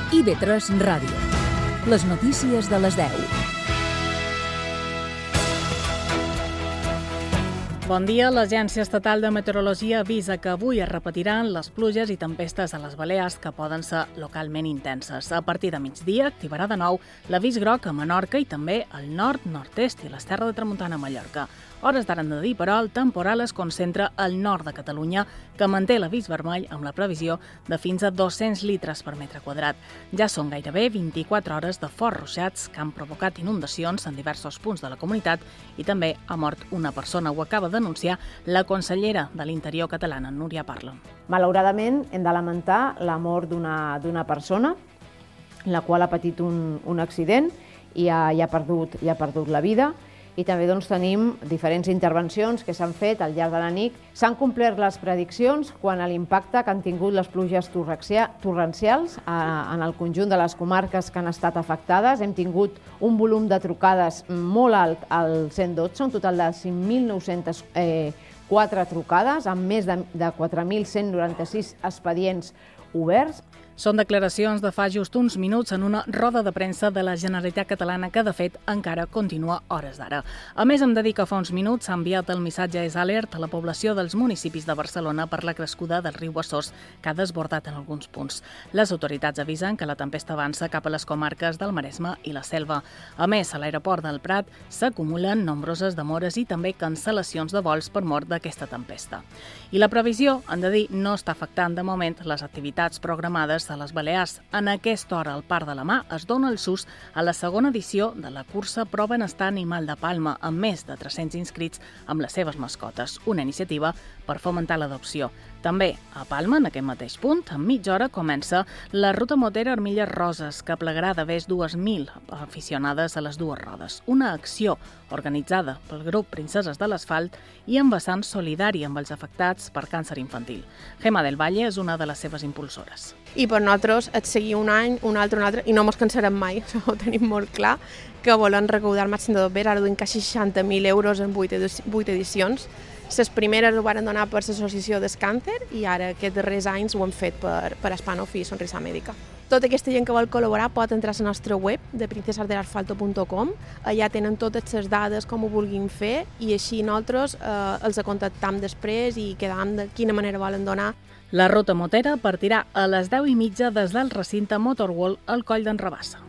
IB3 Ràdio. Les notícies de les 10. Bon dia. L'Agència Estatal de Meteorologia avisa que avui es repetiran les pluges i tempestes a les Balears que poden ser localment intenses. A partir de migdia activarà de nou l'avís groc a Menorca i també al nord, nord-est i les terres de tramuntana a Mallorca. Hores d'ara de dir, però, el temporal es concentra al nord de Catalunya, que manté l'avís vermell amb la previsió de fins a 200 litres per metre quadrat. Ja són gairebé 24 hores de forts ruixats que han provocat inundacions en diversos punts de la comunitat i també ha mort una persona. Ho acaba d'anunciar la consellera de l'Interior catalana, Núria Parlon. Malauradament, hem de lamentar la mort d'una persona, la qual ha patit un accident i ha perdut la vida. I també tenim diferents intervencions que s'han fet al llarg de la nit. S'han complert les prediccions quant a l'impacte que han tingut les pluges torrencials en el conjunt de les comarques que han estat afectades. Hem tingut un volum de trucades molt alt al 112, un total de 5.904 trucades, amb més de 4.196 expedients oberts. Són declaracions de fa just uns minuts en una roda de premsa de la Generalitat Catalana que, de fet, encara continua hores d'ara. A més, hem de dir que fa uns minuts s'ha enviat el missatge SAlert a la població dels municipis de Barcelona per la crescuda del riu Besòs, que ha desbordat en alguns punts. Les autoritats avisen que la tempesta avança cap a les comarques del Maresme i la Selva. A més, a l'aeroport del Prat s'acumulen nombroses demores i també cancel·lacions de vols per mort d'aquesta tempesta. I la previsió, hem de dir, no està afectant de moment les activitats programades a les Balears. En aquesta hora, al Parc de la Mar es dona el sus a la segona edició de la cursa Pro Benestar Animal de Palma, amb més de 300 inscrits amb les seves mascotes, una iniciativa per fomentar l'adopció. També a Palma, en aquest mateix punt, en mitja hora comença la ruta motera Armilles Roses, que plegarà de més 2.000 aficionades a les dues rodes. Una acció organitzada pel grup Princeses de l'Asfalt i amb vessant solidari amb els afectats per càncer infantil. Gemma del Valle és una de les seves impulsores. I per nosaltres et seguir un any, un altre, i no ens cansarem mai, ho tenim molt clar, que volen recaudar el màxim de tot bé. Ara duim quasi 60.000 euros en 8 edicions. Les primeres ho van donar per l'associació d'Escàncer i ara aquests darrers anys ho hem fet per Spanoff i Sonrisa Mèdica. Tota aquesta gent que vol col·laborar pot entrar a la nostra web de princesasdelasfalto.com. Allà tenen totes les dades, com ho vulguin fer, i així nosaltres els contactam després i quedam de quina manera volen donar. La ruta motera partirà a les 10:30 des del recinte Motorworld al Coll d'en Rabassa.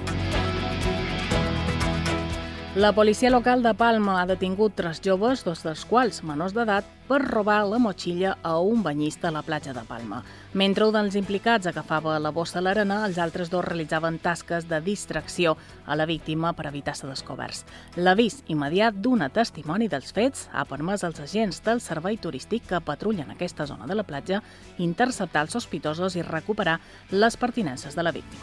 La policia local de Palma ha detingut 3 joves, 2 dels quals menors d'edat, per robar la motxilla a un banyista a la platja de Palma. Mentre un dels implicats agafava la bossa a l'arena, els altres 2 realitzaven tasques de distracció a la víctima per evitar ser descoberts. L'avís immediat d'una testimoni dels fets ha permès als agents del servei turístic que patrullen aquesta zona de la platja interceptar els sospitosos i recuperar les pertinences de la víctima.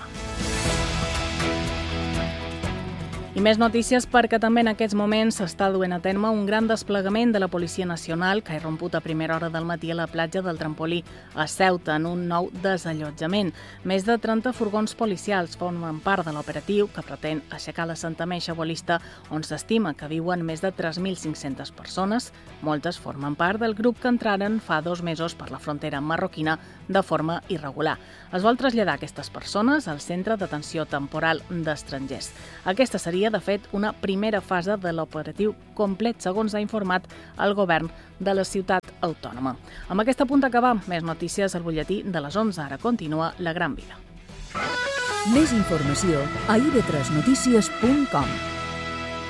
I més notícies perquè també en aquests moments s'està duent a terme un gran desplegament de la Policia Nacional que ha irromput a primera hora del matí a la platja del Trampolí a Ceuta en un nou desallotjament. Més de 30 furgons policials formen part de l'operatiu que pretén aixecar l'assentament xabolista on s'estima que viuen més de 3.500 persones. Moltes formen part del grup que entraren fa 2 mesos per la frontera marroquina de forma irregular. Es vol traslladar aquestes persones al Centre d'Atenció Temporal d'Estrangers. Aquesta seria, de fet, una primera fase de l'operatiu complet, segons ha informat el govern de la ciutat autònoma. Amb aquest punt acabam. Més notícies al butlletí de les 11. Ara continua La Gran Vila. Més informació a ib3notícies.com.